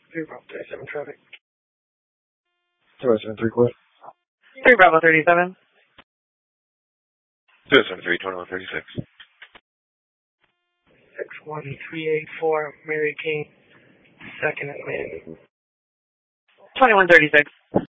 3 Bravo 37 traffic. 073 quit. 3 Bravo 37. 073 2136. 61384 Mary King, 2nd and Landing. 2136.